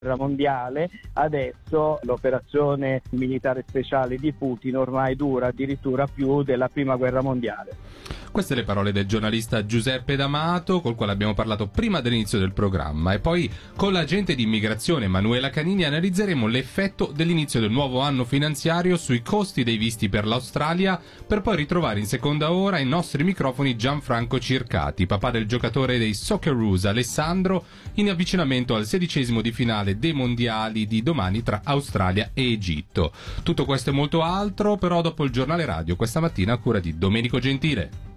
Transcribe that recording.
guerra mondiale, adesso l'operazione militare speciale di Putin ormai dura addirittura più della prima guerra mondiale. Queste le parole del giornalista Giuseppe D'Amato, col quale abbiamo parlato prima dell'inizio del programma, e poi con l'agente di immigrazione Manuela Canini analizzeremo l'effetto dell'inizio del nuovo anno finanziario sui costi dei visti per l'Australia, per poi ritrovare in seconda ora ai nostri microfoni Gianfranco Circati, papà del giocatore dei Socceroos Alessandro, in avvicinamento al 16° di finale dei mondiali di domani tra Australia e Egitto. Tutto questo e molto altro però dopo il giornale radio, questa mattina a cura di Domenico Gentile.